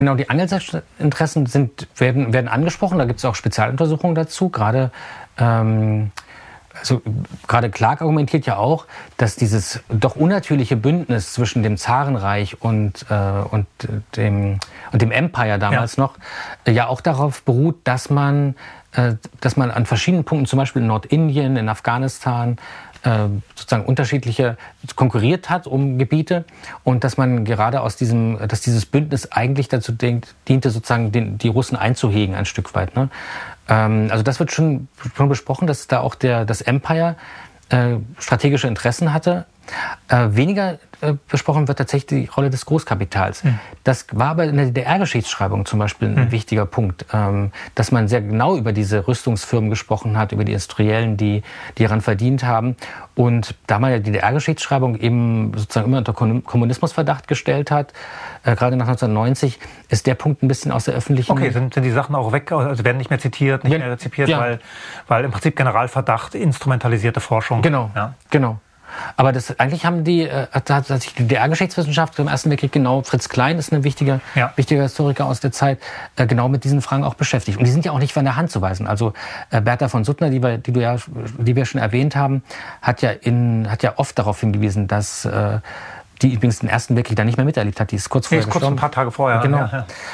Genau, die angelsächsischen Interessen werden angesprochen. Da gibt es auch Spezialuntersuchungen dazu. Gerade Clark argumentiert ja auch, dass dieses doch unnatürliche Bündnis zwischen dem Zarenreich und dem Empire damals noch ja auch darauf beruht, dass man an verschiedenen Punkten, zum Beispiel in Nordindien, in Afghanistan, sozusagen unterschiedliche konkurriert hat um Gebiete und dass man gerade dass dieses Bündnis eigentlich dazu diente, sozusagen die Russen einzuhegen ein Stück weit. Ne? Also das wird schon besprochen, dass da auch das Empire strategische Interessen hatte. Weniger besprochen wird tatsächlich die Rolle des Großkapitals. Das war aber in der DDR-Geschichtsschreibung zum Beispiel ein wichtiger Punkt, dass man sehr genau über diese Rüstungsfirmen gesprochen hat, über die Industriellen, die daran verdient haben. Und da man ja die DDR-Geschichtsschreibung eben sozusagen immer unter Kommunismusverdacht gestellt hat, gerade nach 1990, ist der Punkt ein bisschen aus der öffentlichen... Okay, sind die Sachen auch weg, also werden nicht mehr zitiert, nicht mehr rezipiert, ja. weil im Prinzip Generalverdacht instrumentalisierte Forschung... Genau, genau. Aber eigentlich hat sich die DDR-Geschichtswissenschaft im Ersten Weltkrieg genau, Fritz Klein ist ein wichtiger Historiker aus der Zeit, genau mit diesen Fragen auch beschäftigt. Und die sind ja auch nicht von der Hand zu weisen. Also Bertha von Suttner, die wir schon erwähnt haben, hat ja oft darauf hingewiesen, dass die übrigens den Ersten Weltkrieg da nicht mehr miterlebt hat. Die ist kurz vorher gestorben. Kurz ein paar Tage vorher. Genau.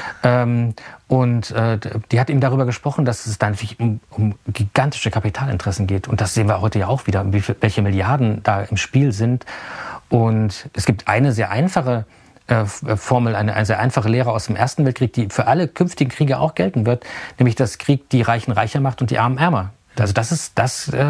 Die hat eben darüber gesprochen, dass es da natürlich um gigantische Kapitalinteressen geht. Und das sehen wir heute ja auch wieder, welche Milliarden da im Spiel sind. Und es gibt eine sehr einfache Formel, eine sehr einfache Lehre aus dem Ersten Weltkrieg, die für alle künftigen Kriege auch gelten wird, nämlich dass Krieg die Reichen reicher macht und die Armen ärmer. Also das ist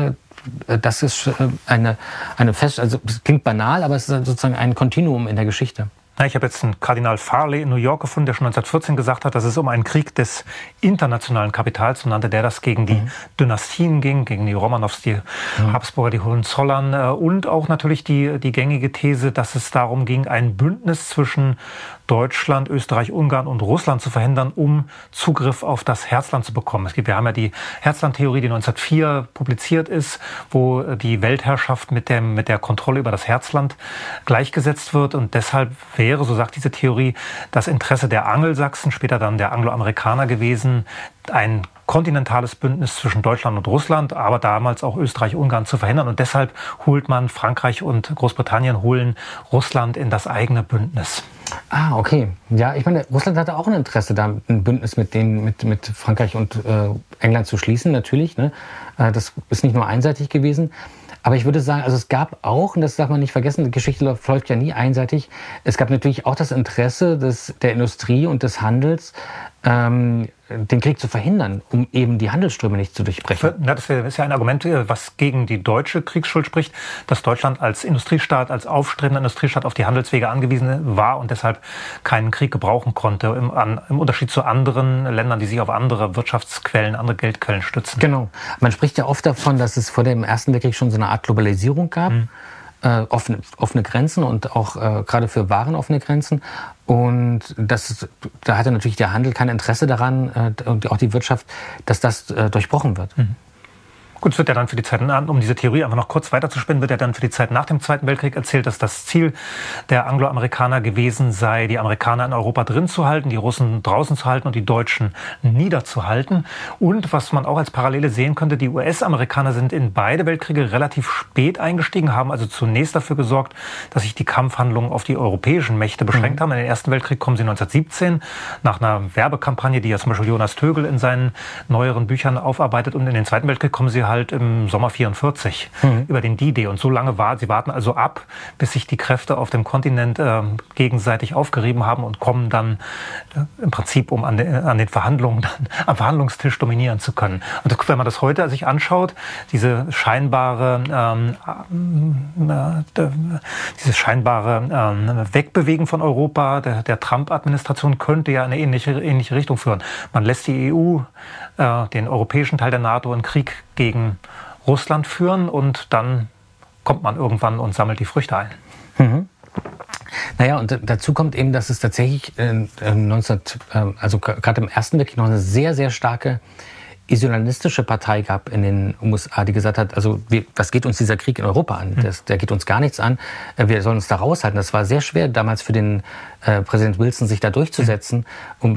also es klingt banal, aber es ist sozusagen ein Kontinuum in der Geschichte. Ich habe jetzt einen Kardinal Farley in New York gefunden, der schon 1914 gesagt hat, dass es um einen Krieg des internationalen Kapitals, so nannte der das, gegen die Dynastien ging, gegen die Romanows, die Habsburger, die Hohenzollern und auch natürlich die gängige These, dass es darum ging, ein Bündnis zwischen Deutschland, Österreich, Ungarn und Russland zu verhindern, um Zugriff auf das Herzland zu bekommen. Wir haben ja die Herzlandtheorie, die 1904 publiziert ist, wo die Weltherrschaft mit der Kontrolle über das Herzland gleichgesetzt wird. Und deshalb wäre, so sagt diese Theorie, das Interesse der Angelsachsen, später dann der Angloamerikaner gewesen, ein kontinentales Bündnis zwischen Deutschland und Russland, aber damals auch Österreich, Ungarn zu verhindern. Und deshalb holt man Frankreich und Großbritannien holen Russland in das eigene Bündnis. Ah, okay. Ja, ich meine, Russland hatte auch ein Interesse, da ein Bündnis mit Frankreich und England zu schließen, natürlich. Ne? Das ist nicht nur einseitig gewesen. Aber ich würde sagen, also es gab auch, und das darf man nicht vergessen, die Geschichte läuft ja nie einseitig, es gab natürlich auch das Interesse der Industrie und des Handels, den Krieg zu verhindern, um eben die Handelsströme nicht zu durchbrechen. Ja, das ist ja ein Argument, was gegen die deutsche Kriegsschuld spricht, dass Deutschland als Industriestaat, als aufstrebender Industriestaat auf die Handelswege angewiesen war und deshalb keinen Krieg gebrauchen konnte, im Unterschied zu anderen Ländern, die sich auf andere Wirtschaftsquellen, andere Geldquellen stützen. Genau. Man spricht ja oft davon, dass es vor dem Ersten Weltkrieg schon so eine Art Globalisierung gab. Offene Grenzen und auch gerade für Waren offene Grenzen. Und da hatte natürlich der Handel kein Interesse daran und auch die Wirtschaft, dass das durchbrochen wird. Gut, es wird ja dann für die Zeit, um diese Theorie einfach noch kurz weiterzuspinnen, wird ja dann für die Zeit nach dem Zweiten Weltkrieg erzählt, dass das Ziel der Angloamerikaner gewesen sei, die Amerikaner in Europa drin zu halten, die Russen draußen zu halten und die Deutschen niederzuhalten. Und was man auch als Parallele sehen könnte, die US-Amerikaner sind in beide Weltkriege relativ spät eingestiegen, haben also zunächst dafür gesorgt, dass sich die Kampfhandlungen auf die europäischen Mächte beschränkt haben. In den Ersten Weltkrieg kommen sie 1917 nach einer Werbekampagne, die ja zum Beispiel Jonas Tögel in seinen neueren Büchern aufarbeitet. Und in den Zweiten Weltkrieg kommen sie halt im Sommer 44 über den D-Day. Und so lange sie warten also ab, bis sich die Kräfte auf dem Kontinent gegenseitig aufgerieben haben und kommen dann im Prinzip, um an den Verhandlungen, am Verhandlungstisch dominieren zu können. Und wenn man das heute sich anschaut, dieses scheinbare Wegbewegen von Europa, der Trump-Administration könnte ja in eine ähnliche Richtung führen. Man lässt die EU, den europäischen Teil der NATO, in Krieg gegen Russland führen und dann kommt man irgendwann und sammelt die Früchte ein. Naja, und dazu kommt eben, dass es tatsächlich also gerade im Ersten Weltkrieg noch eine sehr, sehr starke isolationistische Partei gab in den USA, die gesagt hat, also was geht uns dieser Krieg in Europa an? Der geht uns gar nichts an. Wir sollen uns da raushalten. Das war sehr schwer damals für den Präsident Wilson, sich da durchzusetzen.